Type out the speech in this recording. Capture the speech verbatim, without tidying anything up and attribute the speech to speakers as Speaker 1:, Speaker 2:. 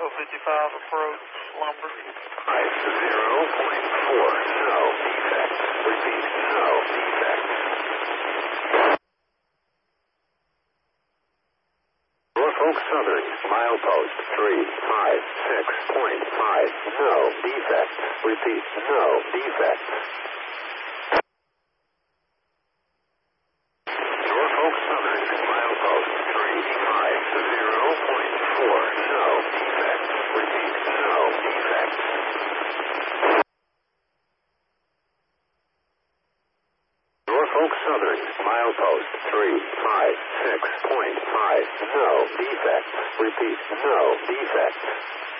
Speaker 1: oh fifty-five approach, lumber.
Speaker 2: five zero point four, no defect. Repeat, no defect. Norfolk Southern, milepost three five six point five, no defect. Repeat, no defect. Norfolk Southern, milepost three five zero point four, no defect. Repeat, no defect. Norfolk Southern, milepost three five six point five, no defect. Repeat, no defect.